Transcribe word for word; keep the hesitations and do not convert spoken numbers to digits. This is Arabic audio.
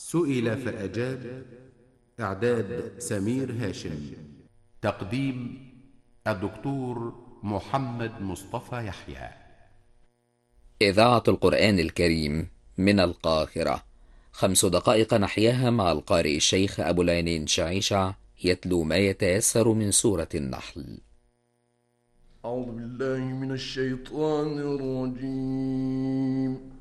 سئل فأجاب. إعداد سمير هاشم. تقديم الدكتور محمد مصطفى يحيى. إذاعة القرآن الكريم من القاهرة. خمس دقائق نحياها مع القارئ الشيخ أبو العينين شعيشع يتلو ما يتيسر من سورة النحل. أعوذ بالله من الشيطان الرجيم.